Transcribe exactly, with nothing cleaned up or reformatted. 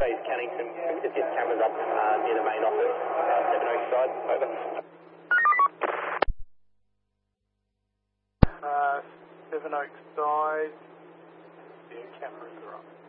East Cannington. Just his cameras up uh, near the main office, uh, Seven Oaks side. Over. Uh, Seven Oaks side. Yeah, cameras are up.